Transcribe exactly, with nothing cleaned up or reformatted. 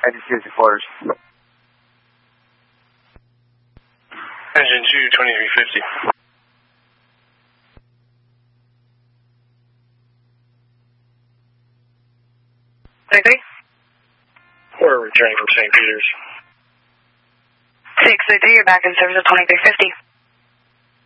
I just used the quarters. Engine two, twenty-three fifty. twenty-three? We're returning from Saint Peter's. six oh three, you're back in service of twenty-three fifty.